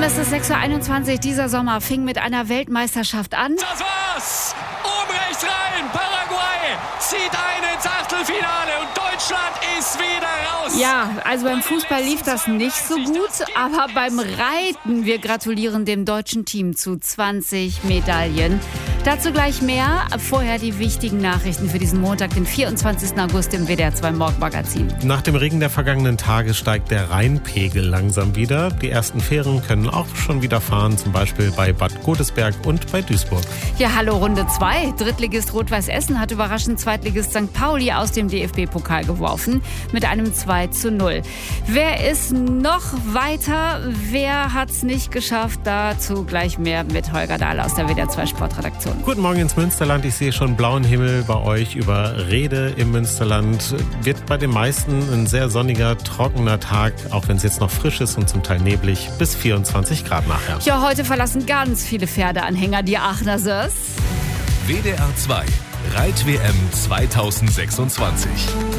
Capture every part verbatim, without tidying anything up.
Es ist sechs Uhr einundzwanzig. Dieser Sommer fing mit einer Weltmeisterschaft an. Das war's! Oben rechts rein! Paraguay zieht ein ins Achtelfinale und Deutschland ist wieder raus! Ja, also beim Fußball lief das nicht so gut, aber beim Reiten, wir gratulieren dem deutschen Team zu zwanzig Medaillen. Dazu gleich mehr. Vorher die wichtigen Nachrichten für diesen Montag, den vierundzwanzigsten August im W D R zwei Morgenmagazin. Nach dem Regen der vergangenen Tage steigt der Rheinpegel langsam wieder. Die ersten Fähren können auch schon wieder fahren, zum Beispiel bei Bad Godesberg und bei Duisburg. Ja, hallo, Runde zwei. Drittligist Rot-Weiß Essen hat überraschend Zweitligist Sankt Pauli aus dem D F B-Pokal geworfen mit einem zwei zu null. Wer ist noch weiter? Wer hat's nicht geschafft? Dazu gleich mehr mit Holger Dahl aus der W D R zwei Sportredaktion. Guten Morgen ins Münsterland. Ich sehe schon blauen Himmel bei euch über Rede im Münsterland. Wird bei den meisten ein sehr sonniger, trockener Tag, auch wenn es jetzt noch frisch ist und zum Teil neblig, bis vierundzwanzig Grad nachher. Ja, heute verlassen ganz viele Pferdeanhänger die Aachener Sörs. W D R zwei Reit-W M zweitausendsechsundzwanzig.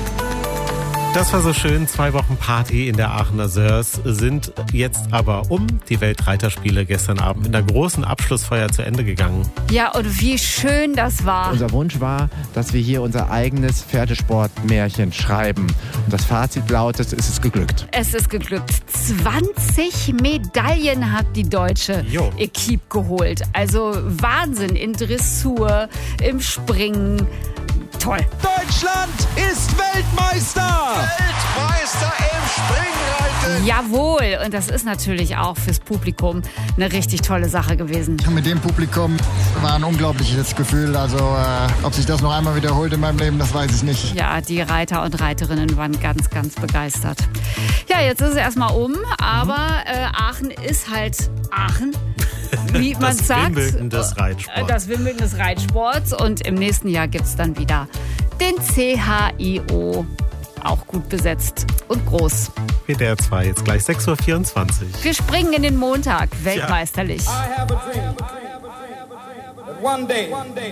Das war so schön. Zwei Wochen Party in der Aachener Sörs sind jetzt aber um. Die Weltreiterspiele gestern Abend mit einer großen Abschlussfeier zu Ende gegangen. Ja, und wie schön das war. Unser Wunsch war, dass wir hier unser eigenes Pferdesportmärchen schreiben. Und das Fazit lautet, es ist geglückt. Es ist geglückt. zwanzig Medaillen hat die deutsche Jo. Equipe geholt. Also Wahnsinn in Dressur, im Springen. Toll. Deutschland ist Weltmeister! Weltmeister im Springreiten! Jawohl. Und das ist natürlich auch fürs Publikum eine richtig tolle Sache gewesen. Mit dem Publikum war ein unglaubliches Gefühl. Also äh, ob sich das noch einmal wiederholt in meinem Leben, das weiß ich nicht. Ja, die Reiter und Reiterinnen waren ganz, ganz begeistert. Ja, jetzt ist es erstmal um, aber äh, Aachen ist halt Aachen. Wie man Das sagt, Wimbledon des Reitsports. äh, das Wimbledon des Reitsports. Und im nächsten Jahr gibt es dann wieder den C H I O. Auch gut besetzt und groß. W D R zwei, jetzt gleich sechs Uhr vierundzwanzig. Wir springen in den Montag, weltmeisterlich. I have a dream that one day